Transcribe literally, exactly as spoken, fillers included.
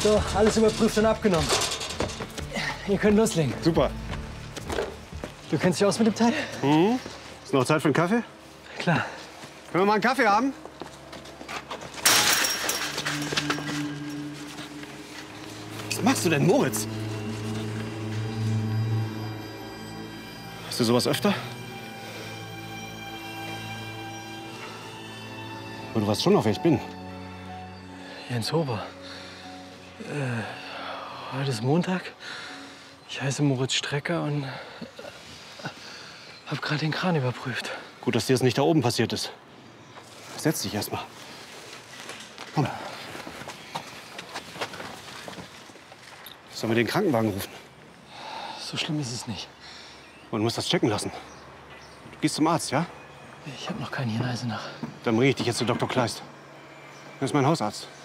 So, alles überprüft und abgenommen. Ihr könnt loslegen. Super. Du kennst dich aus mit dem Teil? Mhm. Ist noch Zeit für einen Kaffee? Klar. Können wir mal einen Kaffee haben? Was machst du denn, Moritz? Hast du sowas öfter? Aber du weißt schon noch, wer ich bin. Jens Hober. Äh, heute ist Montag. Ich heiße Moritz Strecker und äh, hab gerade den Kran überprüft. Gut, dass dir das nicht da oben passiert ist. Setz dich erst mal. Komm. Sollen wir den Krankenwagen rufen? So schlimm ist es nicht. Und du musst das checken lassen. Du gehst zum Arzt, ja? Ich habe noch keinen hier in Eisenach. Dann bringe ich dich jetzt zu Doktor Kleist. Das ist mein Hausarzt.